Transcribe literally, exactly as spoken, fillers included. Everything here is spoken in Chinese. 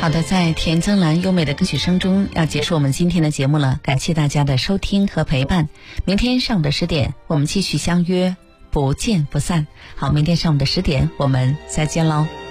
好的，在田增兰优美的歌曲声中要结束我们今天的节目了，感谢大家的收听和陪伴。明天上午的十点我们继续相约，不见不散。好，明天上午的十点我们再见喽。